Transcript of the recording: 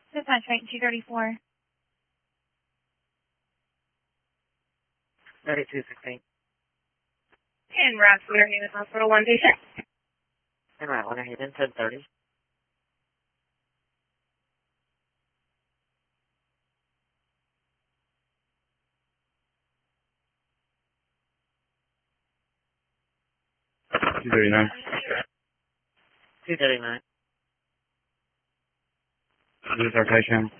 Dispatch rate 234. 3216. And Ross Winter Haven Hospital, 1 patient. And right, Winter Haven, 1030. $239. 239. This is our patient.